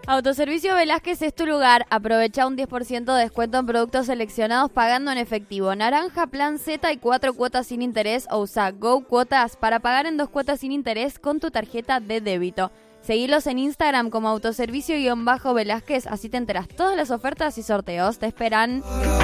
Autoservicio Velázquez es tu lugar. Aprovecha un 10% de descuento en productos seleccionados pagando en efectivo. Naranja, plan Z y 4 cuotas sin interés o usa Go Cuotas para pagar en 2 cuotas sin interés con tu tarjeta de débito. Seguilos en Instagram como autoservicio-Velázquez, así te enteras todas las ofertas y sorteos. Te esperan.